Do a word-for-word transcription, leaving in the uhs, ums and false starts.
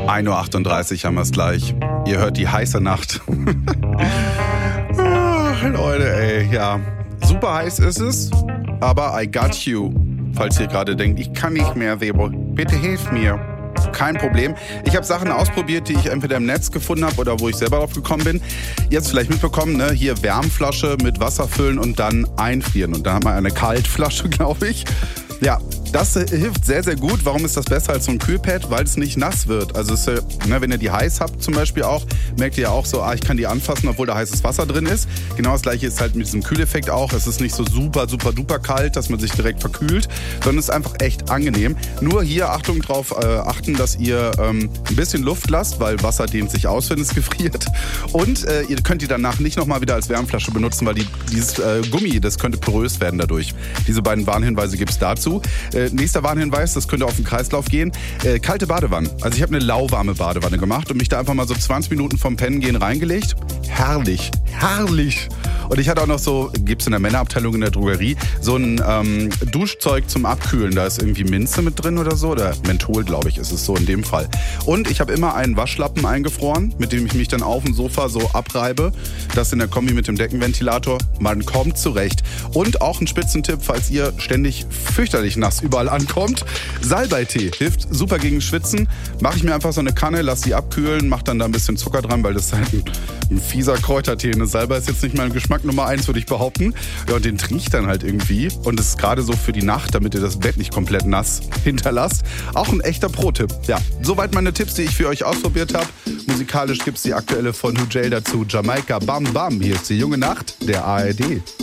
ein Uhr achtunddreißig haben wir es gleich. Ihr hört die heiße Nacht. Ach, Leute, ey, ja. Super heiß ist es, aber I got you. Falls ihr gerade denkt, ich kann nicht mehr, Sebo, bitte hilf mir. Kein Problem. Ich habe Sachen ausprobiert, die ich entweder im Netz gefunden habe oder wo ich selber drauf gekommen bin. Jetzt vielleicht mitbekommen, ne? Hier Wärmflasche mit Wasser füllen und dann einfrieren. Und dann hat man eine Kaltflasche, glaube ich. Ja, das hilft sehr, sehr gut. Warum ist das besser als so ein Kühlpad? Weil es nicht nass wird. Also es, ne, wenn ihr die heiß habt zum Beispiel auch, merkt ihr ja auch so, ah, ich kann die anfassen, obwohl da heißes Wasser drin ist. Genau das gleiche ist halt mit diesem Kühleffekt auch. Es ist nicht so super, super, duper kalt, dass man sich direkt verkühlt, sondern es ist einfach echt angenehm. Nur hier, Achtung drauf, äh, achten, dass ihr ähm, ein bisschen Luft lasst, weil Wasser dehnt sich aus, wenn es gefriert. Und äh, ihr könnt die danach nicht nochmal wieder als Wärmflasche benutzen, weil die, dieses äh, Gummi, das könnte porös werden dadurch. Diese beiden Warnhinweise gibt es dazu. Äh, nächster Warnhinweis, das könnte auf den Kreislauf gehen. Äh, kalte Badewanne. Also ich habe eine lauwarme Badewanne gemacht und mich da einfach mal so zwanzig Minuten vom Pennen gehen reingelegt. Herrlich, herrlich. Und ich hatte auch noch so, gibt's in der Männerabteilung in der Drogerie, so ein ähm, Duschzeug zum Abkühlen. Da ist irgendwie Minze mit drin oder so. Oder Menthol, glaube ich, ist es so in dem Fall. Und ich habe immer einen Waschlappen eingefroren, mit dem ich mich dann auf dem Sofa so abreibe. Das in der Kombi mit dem Deckenventilator. Man kommt zurecht. Und auch ein Spitzentipp, falls ihr ständig fürchterlich nass überall ankommt. Salbeitee hilft super gegen Schwitzen. Mache ich mir einfach so eine Kanne, lass die abkühlen, mach dann da ein bisschen Zucker dran, weil das ist halt ein, ein fieser Kräutertee. Eine Salbei ist jetzt nicht mein Geschmack Nummer eins, würde ich behaupten. Ja, und den trinke ich dann halt irgendwie. Und das ist gerade so für die Nacht, damit ihr das Bett nicht komplett nass hinterlasst. Auch ein echter Pro-Tipp. Ja, soweit meine Tipps, die ich für euch ausprobiert habe. Musikalisch gibt es die aktuelle von Hugel dazu. Jamaika Bam Bam. Hier ist die junge Nacht der A R D.